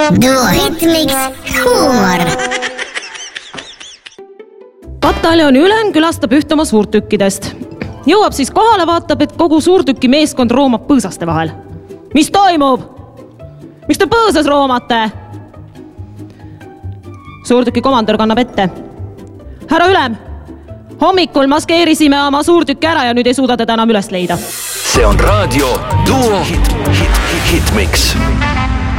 Duo Hitmix huumor. Pataljoni ülem külastab ühte oma suurtükkidest. Jõuab siis kohale, vaatab, et kogu suurtüki meeskond roomab põõsaste vahel. Mis toimub? Miks te põõsas roomate? Suurtüki komandör kannab ette. Härra ülem, hommikul maskeerisime oma suurtükki ära ja nüüd ei suuda teda enam üles leida. See on raadio Duo Hitmix.